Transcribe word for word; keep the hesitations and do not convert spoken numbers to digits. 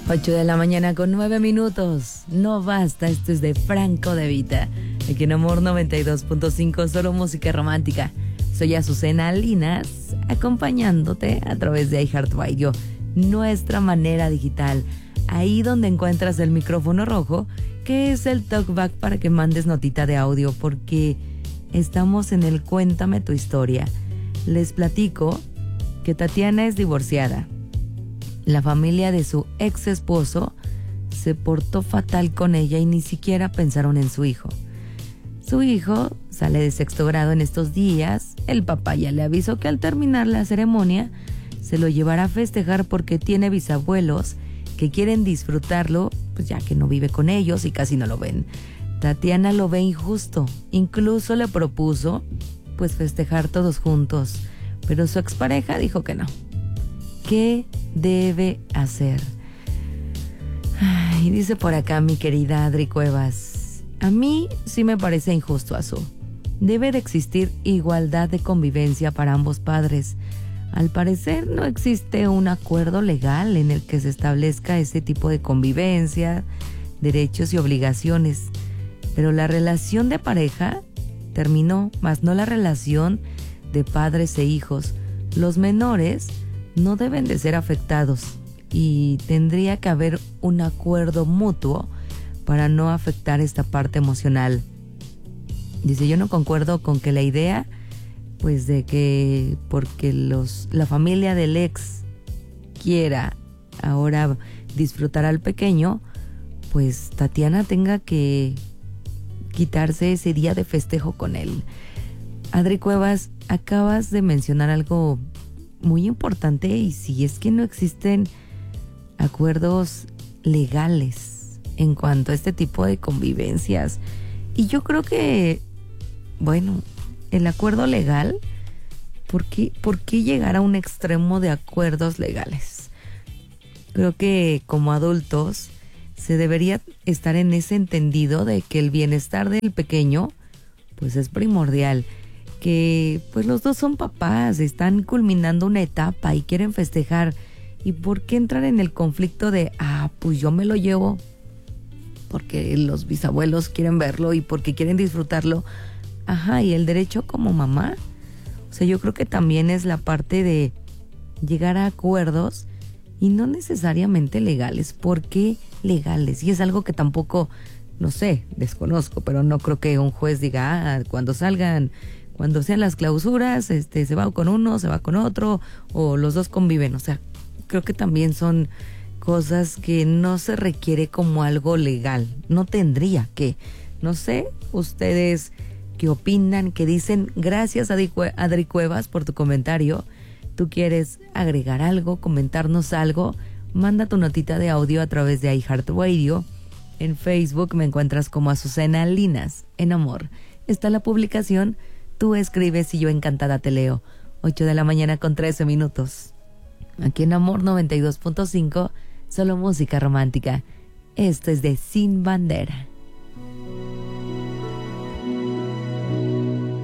ocho de la mañana con nueve minutos. No basta, esto es de Franco De Vita. Aquí en Amor noventa y dos punto cinco, solo música romántica. Soy Azucena Linas, acompañándote a través de iHeartRadio, nuestra manera digital. Ahí donde encuentras el micrófono rojo, que es el talkback para que mandes notita de audio, porque estamos en el Cuéntame tu historia. Les platico que Tatiana es divorciada. La familia de su ex esposo se portó fatal con ella y ni siquiera pensaron en su hijo. Su hijo sale de sexto grado en estos días. El papá ya le avisó que al terminar la ceremonia se lo llevará a festejar porque tiene bisabuelos que quieren disfrutarlo, pues ya que no vive con ellos y casi no lo ven. Tatiana lo ve injusto. Incluso le propuso pues festejar todos juntos, pero su expareja dijo que no. ¿Qué debe hacer? Ay, dice por acá mi querida Adri Cuevas: a mí sí me parece injusto, Azul. Debe de existir igualdad de convivencia para ambos padres. Al parecer no existe un acuerdo legal en el que se establezca ese tipo de convivencia, derechos y obligaciones. Pero la relación de pareja terminó, más no la relación de padres e hijos. Los menores no deben de ser afectados y tendría que haber un acuerdo mutuo para no afectar esta parte emocional. Dice, yo no concuerdo con que la idea, pues de que porque los, la familia del ex quiera ahora disfrutar al pequeño, pues Tatiana tenga que quitarse ese día de festejo con él. Adri Cuevas, acabas de mencionar algo muy importante, y si es que no existen acuerdos legales en cuanto a este tipo de convivencias, y yo creo que, bueno, el acuerdo legal, ¿por qué, por qué llegar a un extremo de acuerdos legales? Creo que como adultos se debería estar en ese entendido de que el bienestar del pequeño pues es primordial, que pues los dos son papás, están culminando una etapa y quieren festejar. ¿Y por qué entrar en el conflicto de, ah, pues yo me lo llevo porque los bisabuelos quieren verlo y porque quieren disfrutarlo? Ajá, y el derecho como mamá. O sea, yo creo que también es la parte de llegar a acuerdos y no necesariamente legales. ¿Por qué legales? Y es algo que tampoco, no sé, desconozco, pero no creo que un juez diga, ah, cuando salgan, cuando sean las clausuras, este, se va con uno, se va con otro, o los dos conviven. O sea, creo que también son cosas que no se requiere como algo legal. No tendría que. No sé, ustedes qué opinan, qué dicen. Gracias, Adri Cuevas, por tu comentario. ¿Tú quieres agregar algo, comentarnos algo? Manda tu notita de audio a través de iHeartRadio. En Facebook me encuentras como Azucena Linas. En Amor está la publicación. Tú escribes y yo encantada te leo. ocho de la mañana con trece minutos. Aquí en Amor noventa y dos punto cinco, solo música romántica. Esto es de Sin Bandera.